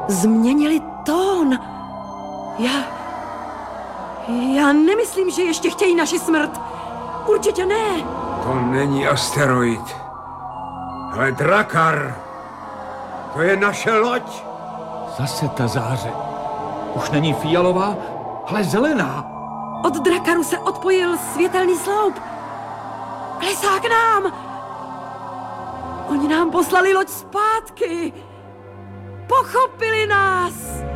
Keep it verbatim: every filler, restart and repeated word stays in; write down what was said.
změnili tón. Já... Já nemyslím, že ještě chtějí naši smrt. Určitě ne. To není asteroid. Ale Drakar. To je naše loď. Zase ta záře. Už není fialová, ale zelená. Od Drakaru se odpojil světelný sloup. Klesá k nám. Oni nám poslali loď zpátky. Pochopili nás.